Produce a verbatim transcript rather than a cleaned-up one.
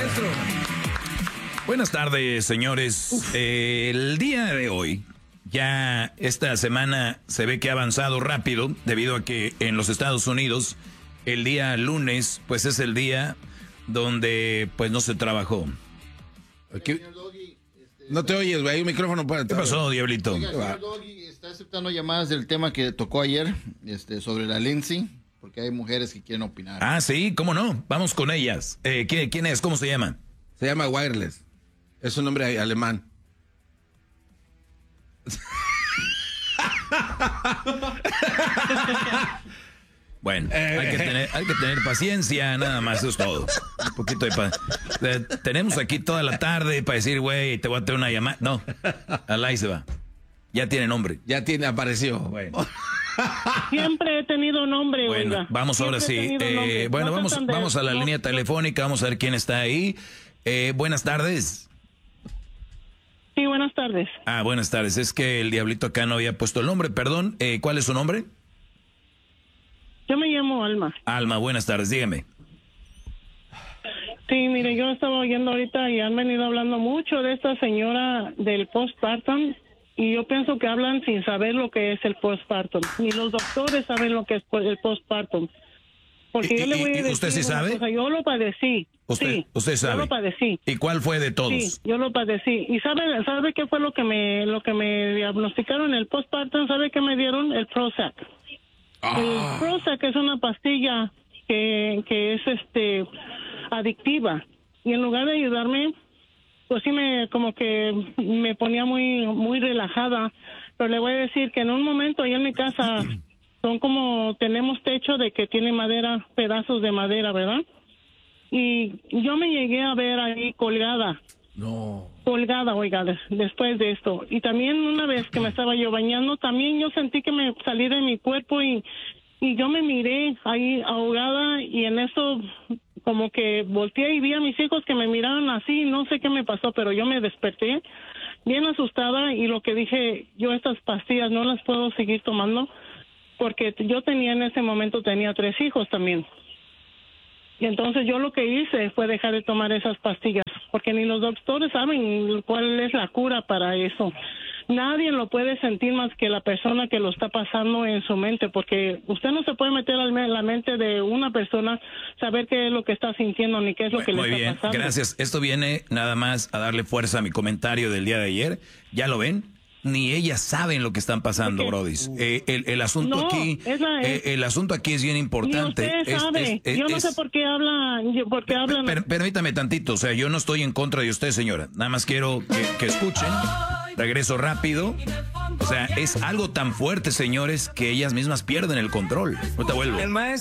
maestro. Buenas tardes, señores. Eh, el día de hoy, ya esta semana se ve que ha avanzado rápido debido a que en los Estados Unidos el día lunes, pues es el día donde pues no se trabajó. Aquí, no te oyes, güey, hay un micrófono para... ¿Qué pasó, Diablito? Oiga, señor Doggy, está aceptando llamadas del tema que tocó ayer, este, sobre la Lindsay, porque hay mujeres que quieren opinar. Ah, sí, ¿cómo no? Vamos con ellas. Eh, ¿quién, ¿Quién es? ¿Cómo se llama? Se llama Wireless. Es un nombre alemán. Bueno, hay que tener, hay que tener paciencia, nada más, eso es todo. Un poquito de paciencia. Tenemos aquí toda la tarde para decir, güey, te voy a tener una llamada. No, al ahí se va. Ya tiene nombre. Ya tiene, apareció. Bueno. Siempre he tenido nombre, Bueno, oiga. vamos Siempre ahora sí. Eh, bueno, no vamos, de, vamos a la no, línea telefónica, vamos a ver quién está ahí. Eh, buenas tardes. Sí, buenas tardes. Ah, buenas tardes. Es que el Diablito acá no había puesto el nombre, perdón. Eh, ¿Cuál es su nombre? Yo me llamo Alma. Alma, buenas tardes, dígame. Sí, mire, yo estaba oyendo ahorita y han venido hablando mucho de esta señora del postpartum y yo pienso que hablan sin saber lo que es el postpartum. Ni los doctores saben lo que es el postpartum. Porque ¿Y, yo le voy a decir ¿Usted sí una sabe? cosa, yo lo padecí. ¿Usted, sí, usted sabe? Yo lo padecí. ¿Y cuál fue de todos? Sí, yo lo padecí. ¿Y sabe, sabe qué fue lo que me lo que me diagnosticaron el postpartum? ¿Sabe qué me dieron? El Prozac. Ah. El Prozac es una pastilla que, que es este adictiva y en lugar de ayudarme, pues sí me como que me ponía muy muy relajada. Pero le voy a decir que en un momento ahí en mi casa son como tenemos techo de que tiene madera, pedazos de madera, ¿verdad? Y yo me llegué a ver ahí colgada. No. Colgada, oiga, des- después de esto. Y también una vez que me estaba yo bañando, también yo sentí que me salí de mi cuerpo y, y yo me miré ahí ahogada y en eso como que volteé y vi a mis hijos que me miraban así, no sé qué me pasó, pero yo me desperté bien asustada y lo que dije, yo estas pastillas no las puedo seguir tomando porque yo tenía en ese momento, tenía tres hijos también. Y entonces yo lo que hice fue dejar de tomar esas pastillas, porque ni los doctores saben cuál es la cura para eso. Nadie lo puede sentir más que la persona que lo está pasando en su mente, porque usted no se puede meter en la mente de una persona, saber qué es lo que está sintiendo ni qué es lo Muy, que muy le bien, está pasando. gracias. Esto viene nada más a darle fuerza a mi comentario del día de ayer. ¿Ya lo ven? Ni ellas saben lo que están pasando, brodis. Eh, el, el asunto No, aquí, esa es- eh, el asunto aquí es bien Ni importante. usted Es- sabe. es- es- yo no es- sé por qué hablan, yo- por qué hablan. Per- permítame tantito, o sea, yo no estoy en contra de usted, señora. Nada más quiero que, que escuchen. Regreso rápido. O sea, es algo tan fuerte, señores, que ellas mismas pierden el control. No te vuelvo. El maestro